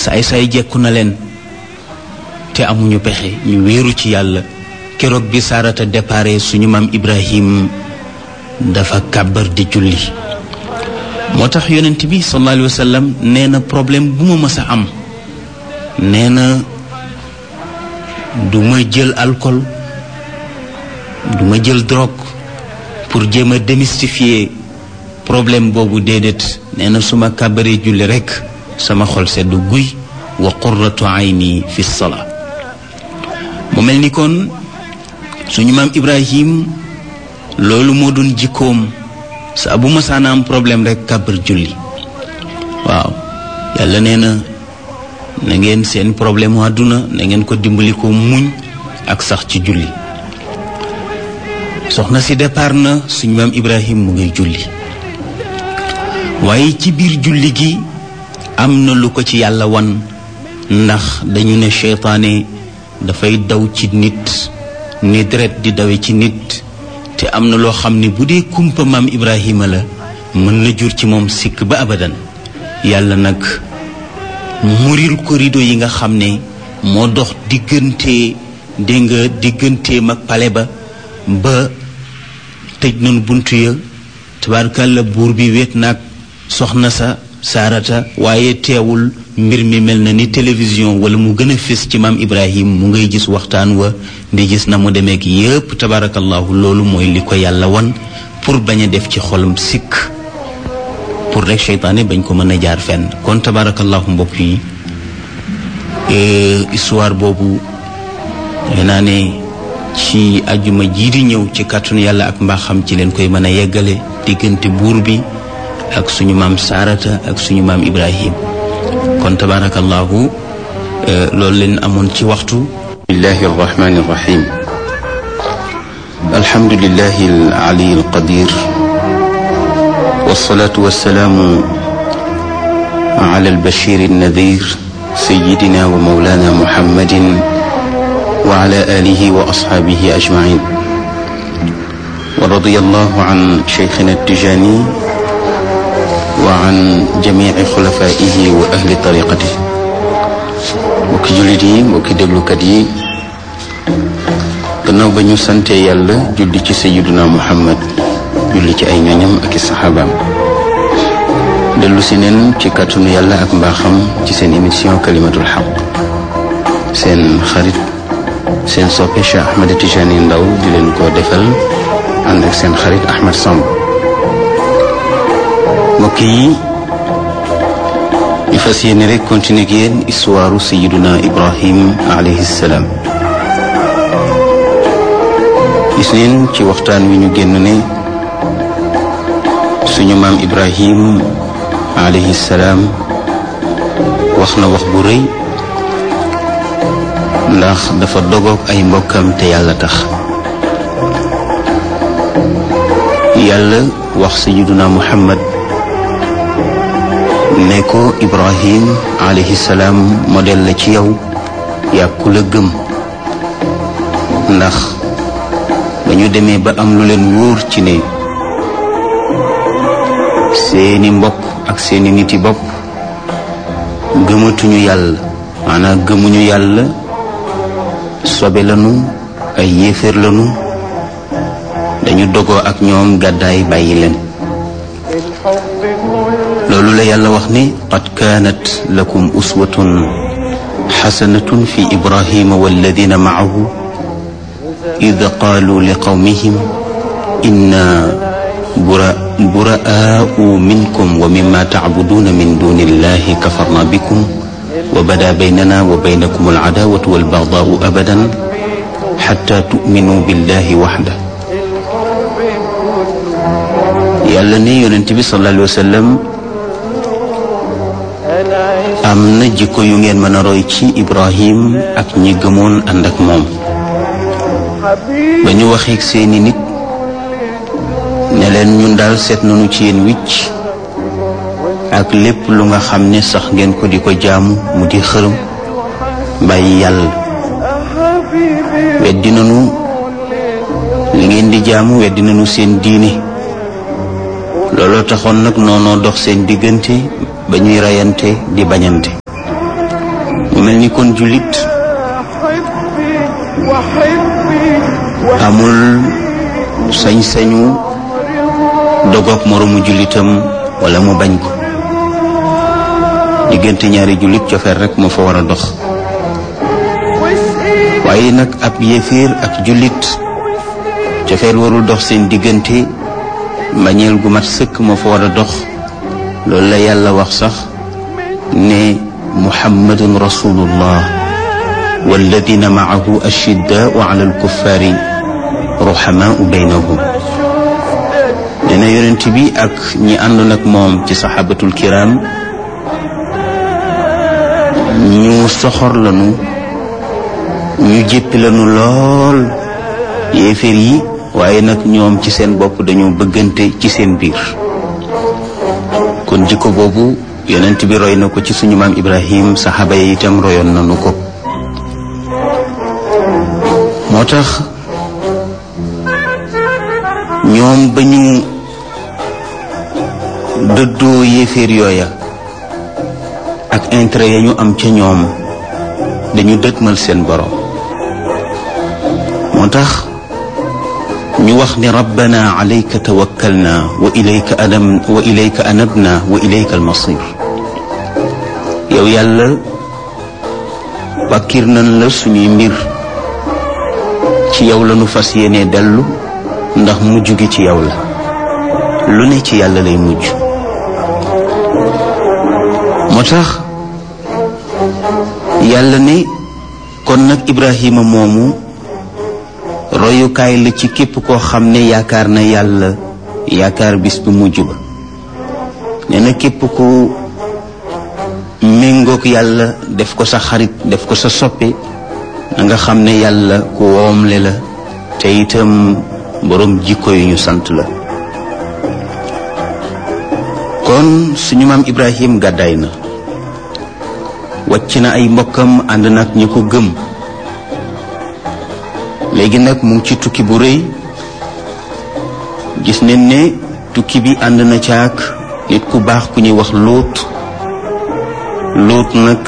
saay jekku na leen te amuñu pexe ñu wéeru ci yàlla. keroog bi Saarata déparé suñu maam Ibrahim dafa kàbbar di julli. moo tax yonent bi sallallahu alayhi wa sallam nee na problème bu ma mës a am nee na du ma jël alcool du ma jël drogue pour jéem a démystifier problème boobu déedéet nee na su ma kàbbaree julli rekk sama xol sedd guy wa qurratu ayni fi salaa. mu mel ni kon suñu maam Ibrahim loolu moo doon jikkoom saa bu masaana am problème rekk kàbbar julli. waaw yàlla nee na na ngeen seen problème mu àdduna na ngeen ko dimbali ko muñ ak sax ci julli. soxna si départ na suñu maam Ibrahim mu ngay julli waaye ci biir julli gi am na lu ko ci yàlla wan ndax dañu ne seytaane dafay daw ci nit ni deret di dawe ci nit te am na loo xam ne bu dee kumpa maam Ibrahima la mën na jur ci moom sikk ba abadan. yàlla nag muril ko rido yi nga xam ne moo dox digganteem ak pale ba tëj nañu buntu ya tabaarkalla buur bi wéet nag soxna sa Saarata waaye teewul mbir mi mel na ni télévision wala mu gën a fés ci maam Ibrahim mu ngay gis waxtaan wa di gis na mu demeek yépp tabaarakallahu. loolu mooy li ko yàlla wan pour bañ a def ci xolam sikk pour rek seytaane bañ ko mën a jaar fenn. kon tabaarakallahu mbokk yi histoire boobu naa ne ci ajuma jii di ñëw ci kàttanu yàlla ak mbaaxam ci leen koy mën a yeggale diggante buur bi ak suñu maam Saarata ak suñu maam Ibrahim. kon tabarakallahu loolu leen amoon ci waxtu. bismillahi arrahmani arrahim alhamdulillahi alali alqadir wassalatu wassalamu ala albashir alnadir sayyidina wa mawlana muhammadin wa ala alihi wa ashabihi ajmain wa radiyallahu an shaykhina at-Tijani wa an jamici xulafaihi wa ahli tariqatihi. mbokki jullit yi mbokki déglukat yi gannaaw ba ñu sante yàlla julli ci sayyiduna muhammad julli ci ay ñoñam ak i saxaabaam dellu si neen ci kàttanu yàlla ak mbaaxam ci seen émission kalimatul xaq seen xarit seen soppe Cheikh Ahmed Tijani Ndaw di leen ko defal ànd ak seen xarit Ahmed Samb. mbokk yi ñu fas yéene rek continuer ak yéen histoire Sayyiduna Ibrahim alayhi salaam. gis neen ci waxtaan wi ñu génn ne suñu maam Ibrahim alayhi salaam wax na wax bu rëy ndax dafa dogoog ay mbokkam te yàlla tax. yàlla wax Sayyiduna Muhammad ne ko Ibrahim alayhi salaam modèle la ci yow yàkku la gëm ndax dañu demee ba am lu leen wóor ci ne seeni mbokk ak seeni niti bopp gëmatuñu yàlla maanaam gëmuñu yàlla sobe lanu ay yéeféer lanu dañu dogoo ak ñoom gàddaay bàyyi leen. loolu la yàlla wax ne qad kaanat lakum uswatun xasanatun fi ibrahima walladina maahu id qaalu li qawmihim inna buraa'u minkum wa mimma tacbuduuna min duni illahi kafarna bikum wa bada baynana wa baynakum alcadaawatu walbagdaau abadan xatta tu'minuu billahi waxda. yàlla ne yonent bi sallallahu alayhi wa sallam am na jikko yu ngeen mën a roy ci Ibrahim ak ñi gëmoon ànd ak moom. ba ñu waxee ak seeni nit ne leen ñun daal seet nañu ci yéen wicc ak lépp lu nga xam ne sax ngeen ko di ko jaamu mu di xërëm bàyyi yàlla. weddi nañu li ngeen di jaamu weddi nañu seen diine. looloo taxoon nag noonoo dox seen diggante ba ñuy rayante di bañante. mel ni kon jullit amul sañ-sañu dogoog moroomu jullitam wala mu bañ ko. diggante ñaari jullit cofeer rek moo fa war a dox. waaye nag ab yéeféer ak jullit cofeer warul dox seen diggante, mbañeel gu mat sëkk moo fa war a dox. loolu la yàlla wax sax ne muhammadun rasulullah walladina maahu ashiddaau ala alkuffaari ruhamaau baynahum. nee na yonent bi ak ñi àndoon ak moom ci saxaabatul kiram ñu soxor lanu, ñu jéppi lanu lool yéeféer yi, waaye nag ñoom ci seen bopp dañoo bëggante ci seen biir. kon jikko boobu yonent bi roy na ko ci suñu maam Ibrahim, saxaaba yi itam royoon nanu ko. moo tax ñoom ba ñu dëddoo yéeféer yooya ak intérêt ya ñu am ca ñoom, dañu dëgmal seen borom. moo tax ñu wax ni rabbana alayka tawakkalna wa ilayka anabna wa ilayka almasir. yow yàlla wàkkir nañ la suñuy mbir, ci yow la nu fas yéene dellu, ndax mujj gi ci yow la, lu ne ci yàlla lay mujj. moo tax yàlla ne kon nag Ibrahima moomu royukaay la ci képp koo xam ne yaakaar na yàlla, yaakaar bis bu mujj ba. nee na képp ku méngoog yàlla, def ko sa xarit, def ko sa soppe, na nga xam ne yàlla ku woomle la, te itam borom jikko yu ñu sant la. kon suñu maam Ibrahim gàddaay na, wàcc na ay mbokkam, ànd nag ñi ko gëm. léegi nag mu ngi ci tukki bu rëy. gis nañ ne tukki bi ànd na caak nit ku baax ku ñuy wax Luut. Luut nag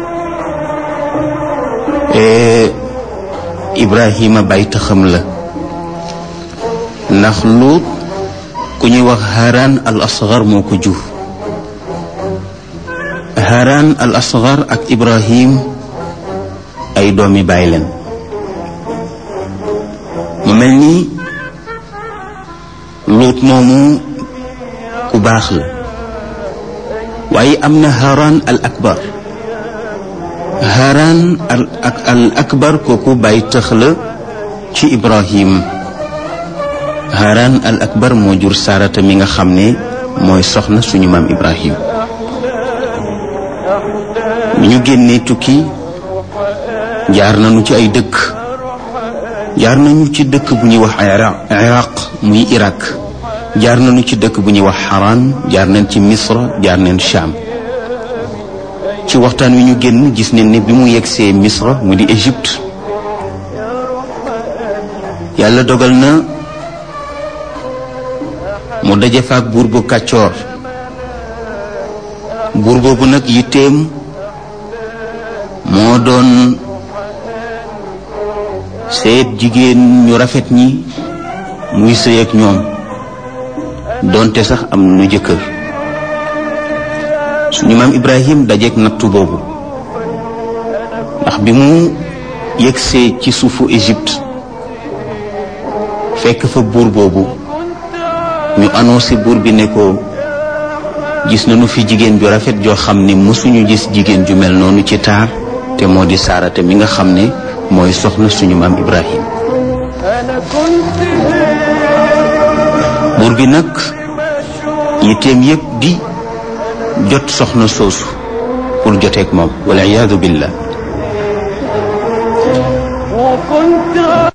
Ibrahima bay taxam la, ndax Luut ku ñuy wax Haran al asgar moo ko jur. Haran al asgar ak Ibrahim ay doomi baay leen. mu mel ni Luut moomu ku baax la, waaye am na Haran al akbar. Haran al akbar kooku bàyyi tëx la ci Ibrahim. Haran al akbar moo jur Sarata mi nga xam ne mooy soxna suñu maam Ibrahim. bi ñu génnee tukki jaar nañu ci ay dëkk. jaar nañu ci dëkk bu ñuy wax Iraq muy Irak. jaar nañu ci dëkk bu ñuy wax Haran, jaar nañ ci Misra, jaar nañ Sham. ci waxtaan wi ñu génn gis nañ ne bi mu yegsee Misra mu di Égypte, yàlla dogal na mu daje fa ak buur bu kàccoor. buur boobu nag yitteem moo doon seet jigéen ñu rafet ñi muy sëy ak ñoom, doonte sax am nu jëkkër. suñu maam Ibrahim dajeek nattu boobu, ndax bi mu yegsee ci suufu Égypte fekk fa buur boobu, ñu annoncé buur bi ne ko gis nañu fi jigéen ju rafet joo xam ne mësuñu gis jigéen ju mel noonu ci taar, te moo di Saarata mi nga xam ne mooy soxna suñu maam Ibrahim. buur bi nag yitteem yépp di jot soxna soosu pour joteek moom, wal iyaadu billah.